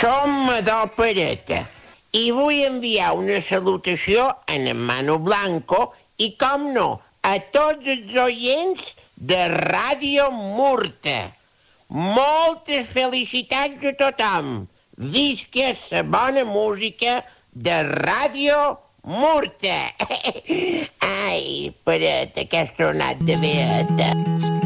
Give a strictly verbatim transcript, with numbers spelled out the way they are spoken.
Som Madó Pereta i vull enviar una salutació a en Manu Blanco i, com no, a tots els oients de Ràdio Murta. Moltes felicitats a tothom. Visca la bona música de Ràdio Murta. Ai, Pereta, que has tornat de Beata.